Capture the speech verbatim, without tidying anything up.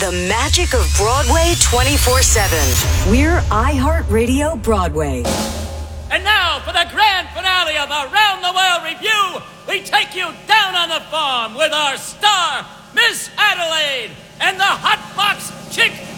The magic of Broadway twenty-four seven. We're iHeartRadio Broadway. And now for the grand finale of Around the World Review, we take you down on the farm with our star, Miss Adelaide, and the Hot Box Chick